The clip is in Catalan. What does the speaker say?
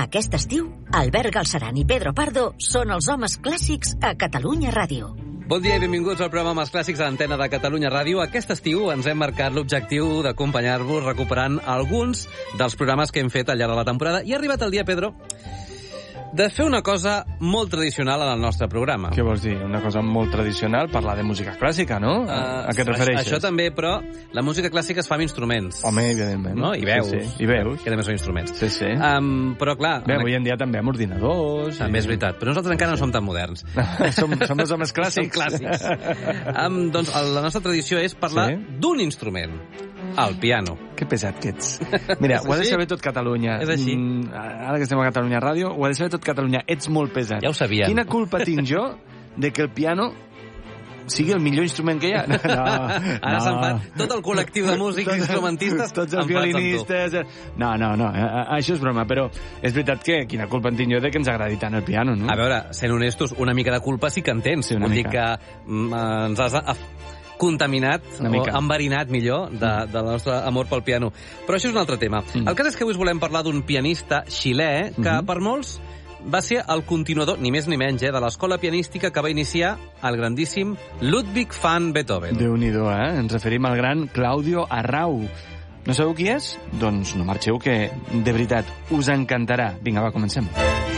Aquest estiu, Albert Galceran i Pedro Pardo són els homes clàssics a Catalunya Ràdio. Bon dia i benvinguts al programa Homes Clàssics a l'antena de Catalunya Ràdio. Aquest estiu ens hem marcat l'objectiu d'acompanyar-vos recuperant alguns dels programes que hem fet al llarg de la temporada. I ha arribat el dia, Pedro, de fer una cosa molt tradicional en el nostre programa. Què vols dir? Una cosa molt tradicional? Parlar de música clàssica, no? A què et refereixes? Això també, però la música clàssica es fa amb instruments. Home, evidentment. No? I veus. Sí. I veus. Que també són instruments. Sí, sí. Però, clar... Bé, avui en dia també amb ordinadors... També és veritat, però nosaltres encara no som tan moderns. som els homes clàssics. Som clàssics. Doncs la nostra tradició és parlar d'un instrument. El piano. Que pesat que ets. Mira, ho ha de saber tot Catalunya. És així. Ara que estem a Catalunya Ràdio, ho ha de saber tot Catalunya. Ets molt pesat. Ja ho sabien. Quina culpa tinc jo de que el piano sigui el millor instrument que hi ha? Ara se'n fa tot el col·lectiu de músics instrumentistes. Tots els violinistes... No, això és broma, però és veritat que quina culpa en tinc jo de que ens agradi tant el piano, no? A veure, sent honestos, una mica de culpa sí que en tens. Sí, Vull dir que ens has contaminat o enverinat, millor, del nostre amor pel piano. Però això és un altre tema. El cas és que avui us volem parlar d'un pianista xilè que per molts va ser el continuador, ni més ni menys, de l'escola pianística que va iniciar el grandíssim Ludwig van Beethoven. Déu-n'hi-do, Ens referim al gran Claudio Arrau. No sabeu qui és? Doncs no marxeu, que de veritat us encantarà. Vinga, va, comencem.